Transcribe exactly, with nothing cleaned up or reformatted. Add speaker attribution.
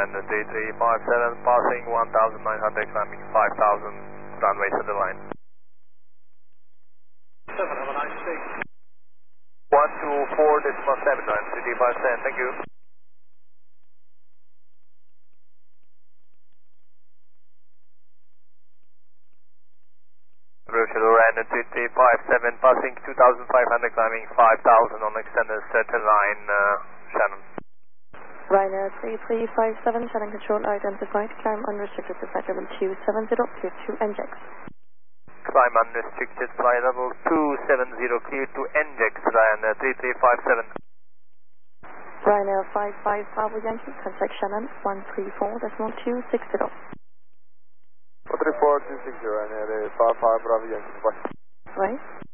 Speaker 1: Ryanair three three five seven, passing one thousand nine hundred, climbing five thousand, runway to the line.
Speaker 2: seven, have a nice day.
Speaker 1: one two four decimal seven, Ryanair three three five seven, thank you. Roger, Ryanair three three five seven, passing two thousand five hundred, climbing five thousand on extended certain line, uh, Shannon.
Speaker 3: Ryanair three three five seven, Shannon control identified, climb unrestricted to flight level two seven zero, clear to N J X.
Speaker 1: Climb unrestricted, flight level two seven zero, clear to N J X, Ryanair three three five seven.
Speaker 3: Ryanair five five Bravo Yankee, contact Shannon one three four decimal two six zero.
Speaker 4: one three four two six zero, Ryanair five five Bravo Yankee, bye.
Speaker 3: Right.